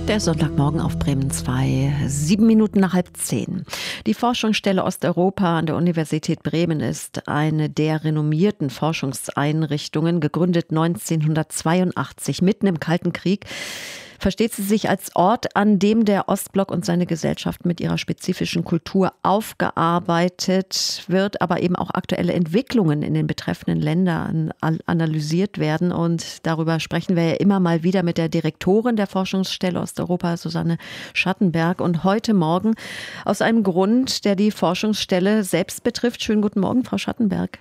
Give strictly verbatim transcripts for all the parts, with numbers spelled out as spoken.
Der Sonntagmorgen auf Bremen zwei, sieben Minuten nach halb zehn. Die Forschungsstelle Osteuropa an der Universität Bremen ist eine der renommierten Forschungseinrichtungen, gegründet neunzehnhundertzweiundachtzig, mitten im Kalten Krieg. Versteht sie sich als Ort, an dem der Ostblock und seine Gesellschaft mit ihrer spezifischen Kultur aufgearbeitet wird, aber eben auch aktuelle Entwicklungen in den betreffenden Ländern analysiert werden. Und darüber sprechen wir ja immer mal wieder mit der Direktorin der Forschungsstelle Osteuropa, Susanne Schattenberg. Und heute Morgen aus einem Grund, der die Forschungsstelle selbst betrifft. Schönen guten Morgen, Frau Schattenberg.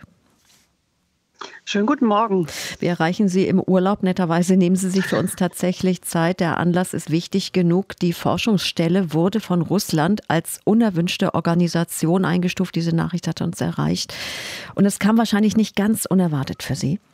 Schönen guten Morgen. Wir erreichen Sie im Urlaub. Netterweise nehmen Sie sich für uns tatsächlich Zeit. Der Anlass ist wichtig genug. Die Forschungsstelle wurde von Russland als unerwünschte Organisation eingestuft. Diese Nachricht hat uns erreicht. Und es kam wahrscheinlich nicht ganz unerwartet für Sie.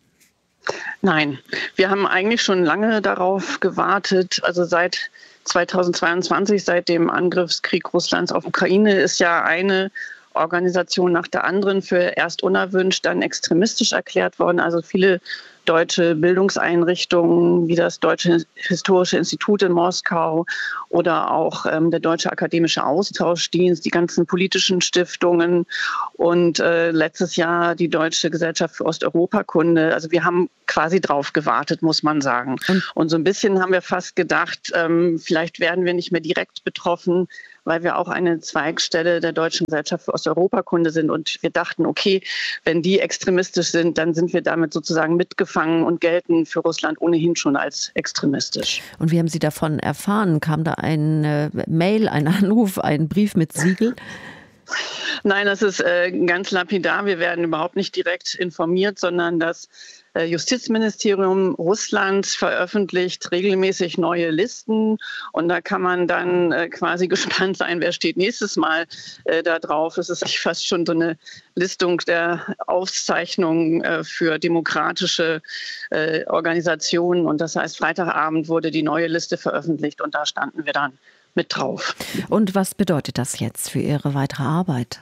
Nein, wir haben eigentlich schon lange darauf gewartet. Also seit zweitausendzweiundzwanzig, seit dem Angriffskrieg Russlands auf Ukraine, ist ja eine Organisation nach der anderen für erst unerwünscht, dann extremistisch erklärt worden. Also viele deutsche Bildungseinrichtungen wie das Deutsche Historische Institut in Moskau oder auch ähm, der Deutsche Akademische Austauschdienst, die ganzen politischen Stiftungen und äh, letztes Jahr die Deutsche Gesellschaft für Osteuropakunde. Also wir haben quasi drauf gewartet, muss man sagen. Und, und so ein bisschen haben wir fast gedacht, ähm, vielleicht werden wir nicht mehr direkt betroffen, weil wir auch eine Zweigstelle der Deutschen Gesellschaft für Osteuropakunde sind. Und wir dachten, okay, wenn die extremistisch sind, dann sind wir damit sozusagen mitgefangen und gelten für Russland ohnehin schon als extremistisch. Und wie haben Sie davon erfahren? Kam da eine Mail, ein Anruf, ein Brief mit Siegel? Nein, das ist äh, ganz lapidar. Wir werden überhaupt nicht direkt informiert, sondern das Justizministerium Russlands veröffentlicht regelmäßig neue Listen und da kann man dann äh, quasi gespannt sein, wer steht nächstes Mal äh, da drauf. Es ist fast schon so eine Listung der Auszeichnungen äh, für demokratische äh, Organisationen und das heißt, Freitagabend wurde die neue Liste veröffentlicht und da standen wir dann mit drauf. Und was bedeutet das jetzt für Ihre weitere Arbeit?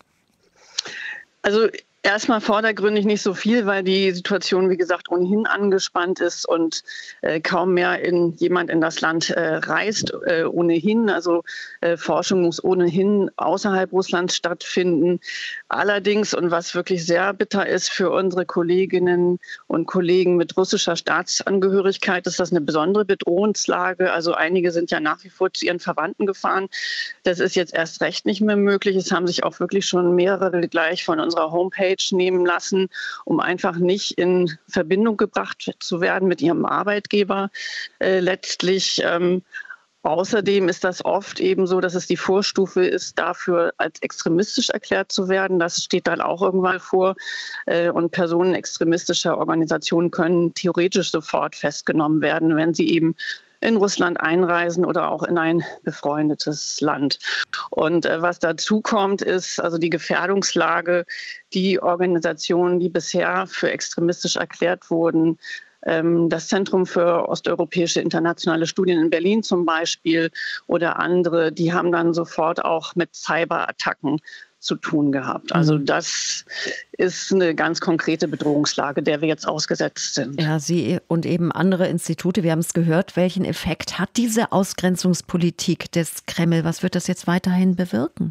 Also erstmal vordergründig nicht so viel, weil die Situation, wie gesagt, ohnehin angespannt ist und äh, kaum mehr in, jemand in das Land äh, reist äh, ohnehin. Also äh, Forschung muss ohnehin außerhalb Russlands stattfinden. Allerdings, und was wirklich sehr bitter ist für unsere Kolleginnen und Kollegen mit russischer Staatsangehörigkeit, ist das eine besondere Bedrohungslage. Also einige sind ja nach wie vor zu ihren Verwandten gefahren. Das ist jetzt erst recht nicht mehr möglich. Es haben sich auch wirklich schon mehrere gleich von unserer Homepage nehmen lassen, um einfach nicht in Verbindung gebracht zu werden mit ihrem Arbeitgeber. Äh, letztlich ähm, außerdem ist das oft eben so, dass es die Vorstufe ist, dafür als extremistisch erklärt zu werden. Das steht dann auch irgendwann vor. Äh, und Personen extremistischer Organisationen können theoretisch sofort festgenommen werden, wenn sie eben in Russland einreisen oder auch in ein befreundetes Land. Und äh, was dazu kommt, ist also die Gefährdungslage. Die Organisationen, die bisher für extremistisch erklärt wurden, ähm, das Zentrum für osteuropäische internationale Studien in Berlin zum Beispiel oder andere, die haben dann sofort auch mit Cyberattacken zu tun gehabt. Also das ist eine ganz konkrete Bedrohungslage, der wir jetzt ausgesetzt sind. Ja, Sie und eben andere Institute, wir haben es gehört. Welchen Effekt hat diese Ausgrenzungspolitik des Kreml? Was wird das jetzt weiterhin bewirken?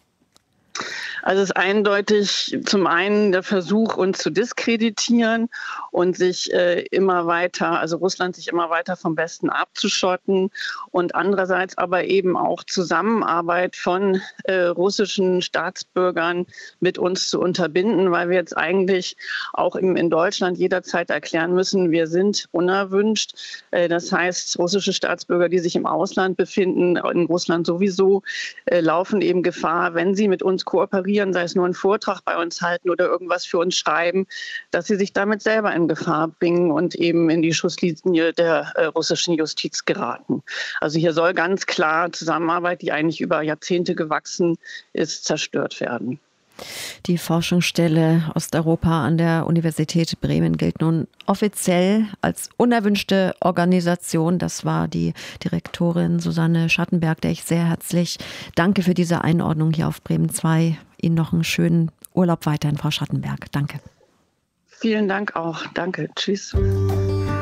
Also es ist eindeutig zum einen der Versuch, uns zu diskreditieren und sich äh, immer weiter, also Russland sich immer weiter vom Westen abzuschotten und andererseits aber eben auch Zusammenarbeit von äh, russischen Staatsbürgern mit uns zu unterbinden, weil wir jetzt eigentlich auch im, in Deutschland jederzeit erklären müssen, wir sind unerwünscht. Äh, das heißt, russische Staatsbürger, die sich im Ausland befinden, in Russland sowieso, äh, laufen eben Gefahr, wenn sie mit uns kooperieren, sei es nur einen Vortrag bei uns halten oder irgendwas für uns schreiben, dass sie sich damit selber in Gefahr bringen und eben in die Schusslinie der äh, russischen Justiz geraten. Also hier soll ganz klar Zusammenarbeit, die eigentlich über Jahrzehnte gewachsen ist, zerstört werden. Die Forschungsstelle Osteuropa an der Universität Bremen gilt nun offiziell als unerwünschte Organisation. Das war die Direktorin Susanne Schattenberg, der ich sehr herzlich danke für diese Einordnung hier auf Bremen zwei. Ihnen noch einen schönen Urlaub weiterhin, Frau Schattenberg. Danke. Vielen Dank auch. Danke. Tschüss.